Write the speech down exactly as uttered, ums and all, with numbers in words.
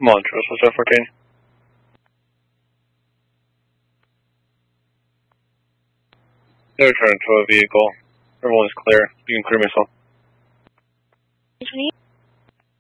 Montrose, seven fourteen. They're returning to a vehicle. Everyone is clear. You can clear missile. twenty-eight.